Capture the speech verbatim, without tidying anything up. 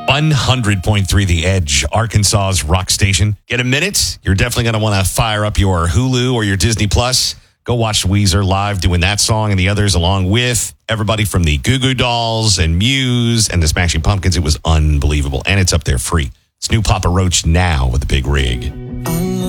one hundred point three The Edge, Arkansas's rock station. Get a minute? You're definitely going to want to fire up your Hulu or your Disney Plus. Go watch Weezer live doing that song and the others along with everybody from the Goo Goo Dolls and Muse and the Smashing Pumpkins. It was unbelievable. And it's up there free. It's new Papa Roach now with a big rig.